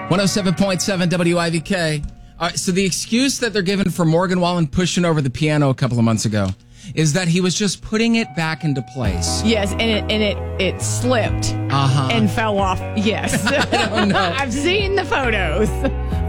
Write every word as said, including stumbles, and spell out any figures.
one oh seven point seven W I V K. All right, so the excuse that they're giving for Morgan Wallen pushing over the piano a couple of months ago is that he was just putting it back into place. Yes, and it and it, it slipped Uh-huh. and fell off. Yes. I don't know. I've seen the photos.